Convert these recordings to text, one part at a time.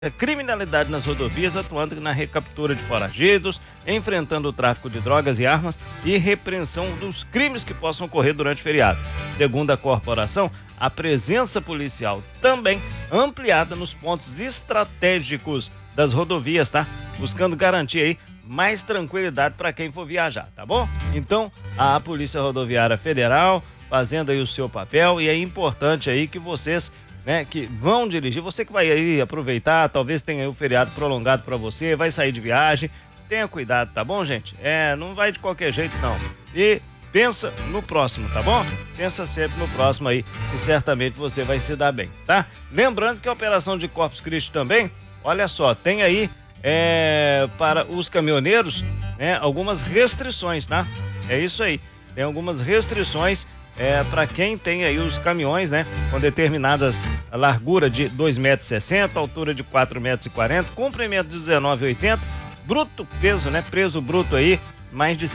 criminalidade nas rodovias, atuando na recaptura de foragidos, enfrentando o tráfico de drogas e armas e repreensão dos crimes que possam ocorrer durante o feriado. Segundo a corporação, a presença policial também ampliada nos pontos estratégicos das rodovias, tá? Buscando garantir aí mais tranquilidade para quem for viajar, tá bom? Então, a Polícia Rodoviária Federal fazendo aí o seu papel, e é importante aí que vocês, né, que vão dirigir, você que vai aí aproveitar, talvez tenha aí o feriado prolongado para você, vai sair de viagem, tenha cuidado, tá bom, gente? Não vai de qualquer jeito não. E pensa no próximo, tá bom? Pensa sempre no próximo aí, que certamente você vai se dar bem, tá? Lembrando que a operação de Corpus Christi também, olha só, tem aí para os caminhoneiros, né, algumas restrições, tá? É isso aí, tem algumas restrições para quem tem aí os caminhões, né, com determinadas largura de 2,60 m, altura de 4,40 m, comprimento de 19,80 m, bruto peso, né, peso bruto aí, mais de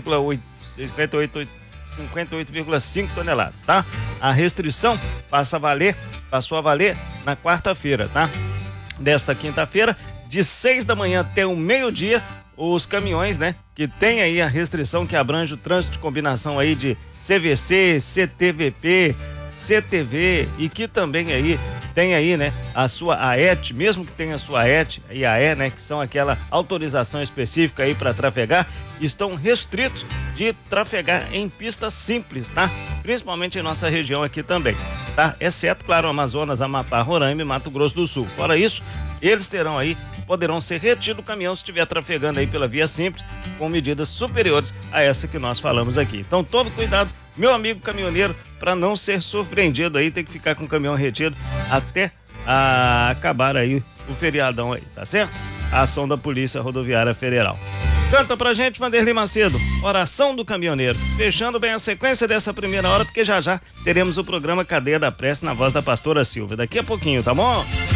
58,5 toneladas, tá? A restrição passou a valer na quarta-feira, tá? Desta quinta-feira, de 6 da manhã até o meio-dia, os caminhões, né, que tem aí a restrição que abrange o trânsito de combinação aí de CVC, CTVP, CTV e que também aí tem aí, né, a sua AET, mesmo que tenha a sua AET e AE, né, que são aquela autorização específica aí para trafegar, estão restritos de trafegar em pistas simples, tá? Principalmente em nossa região aqui também, tá? Exceto, claro, Amazonas, Amapá, Roraima e Mato Grosso do Sul. Fora isso, eles poderão ser retidos o caminhão se estiver trafegando aí pela via simples com medidas superiores a essa que nós falamos aqui. Então, tome cuidado, meu amigo caminhoneiro, para não ser surpreendido aí, tem que ficar com o caminhão retido até acabar aí o feriadão aí, tá certo? A ação da Polícia Rodoviária Federal. Canta pra gente, Vanderlei Macedo, Oração do Caminhoneiro. Fechando bem a sequência dessa primeira hora, porque já teremos o programa Cadeia da Prece na voz da pastora Silvia. Daqui a pouquinho, tá bom?